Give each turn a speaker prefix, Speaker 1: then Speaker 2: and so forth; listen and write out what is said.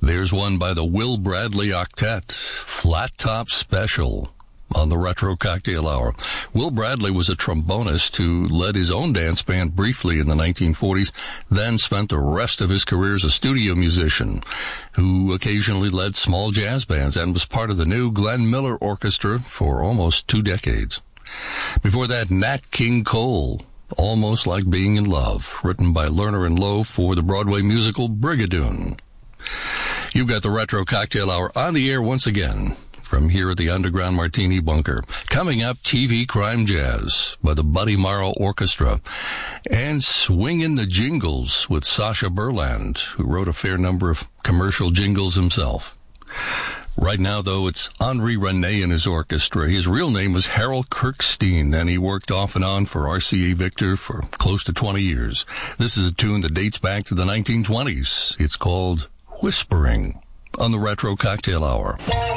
Speaker 1: There's one by the Will Bradley Octet, Flat Top Special, on the Retro Cocktail Hour. Will Bradley was a trombonist who led his own dance band briefly in the 1940s, then spent the rest of his career as a studio musician who occasionally led small jazz bands and was part of the new Glenn Miller Orchestra for almost 2 decades. Before that, Nat King Cole, Almost Like Being in Love, written by Lerner and Loewe for the Broadway musical Brigadoon. You've got the Retro Cocktail Hour on the air once again from here at the Underground Martini Bunker. Coming up, TV Crime Jazz by the Buddy Morrow Orchestra, and Swingin' the Jingles with Sasha Berland, who wrote a fair number of commercial jingles himself. Right now, though, it's Henri René and his orchestra. His real name was Harold Kirkstein, and he worked off and on for RCA Victor for close to 20 years. This is a tune that dates back to the 1920s. It's called Whispering on the Retro Cocktail Hour.